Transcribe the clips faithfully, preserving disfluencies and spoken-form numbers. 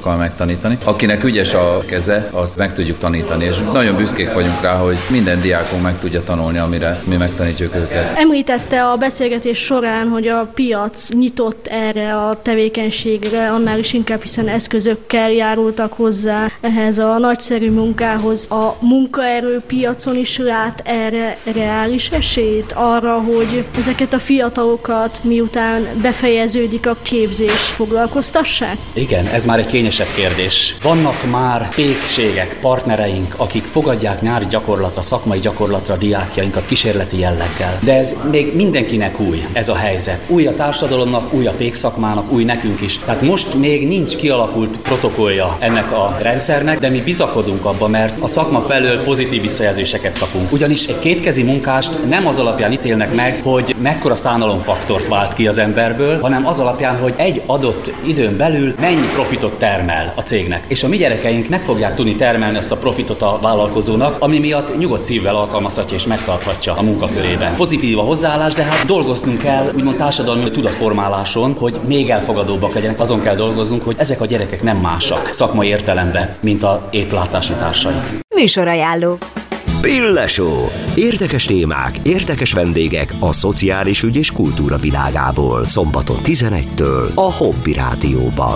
piacokkal megtanítani. Akinek ügyes a keze, azt meg tudjuk tanítani, és nagyon büszkék vagyunk rá, hogy minden diákunk meg tudja tanulni, amire mi megtanítjuk őket. Említette a beszélgetés során, hogy a piac nyitott erre a tevékenységre, annál is inkább, hiszen eszközökkel járultak hozzá ehhez a nagyszerű munkához. A munkaerőpiacon is lát erre reális esélyt arra, hogy ezeket a fiatalokat, miután befejeződik a képzés, foglalkoztassák? Igen, ez már egy kényesebb kérdés. Vannak már pékségek, partnereink, akik fogadják nyári gyakorlatra, szakmai gyakorlatra diákjainkat kísérleti jelleggel. De ez még mindenkinek új, ez a helyzet. Új a társadalomnak, új a pékszakmának, új nekünk is. Tehát most még nincs kialakult protokollja ennek a rendszernek, de mi bizakodunk abba, mert a szakma felől pozitív visszajelzéseket kapunk. Ugyanis egy kétkezi munkást nem az alapján ítélnek meg, hogy mekkora szánalomfaktort vált ki az emberből, hanem az alapján, hogy egy adott időn belül mennyi profitot termel a cégnek. És a mi gyerekeink meg fogják tudni termelni ezt a profitot a vállalkozónak, ami miatt nyugodt szívvel alkalmazhatja és megtarthatja a munkakörében. Pozitív a hozzáállás, de hát dolgoznunk kell, úgymond társadalmi tudatformáláson, hogy még elfogadóbbak legyenek. Azon kell dolgoznunk, hogy ezek a gyerekek nem másak szakmai értelemben, mint a étlátású társaik. Műsorajánló. Pille Show. Érdekes témák, érdekes vendégek a szociális ügy és kultúra világából. Szombaton tizenegytől a Hobby Rádióban.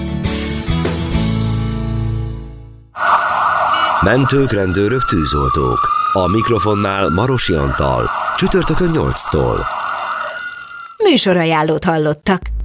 Mentők, rendőrök, tűzoltók. A mikrofonnál Marosi Antal. Csütörtökön nyolctól. Műsorajánlót hallottak.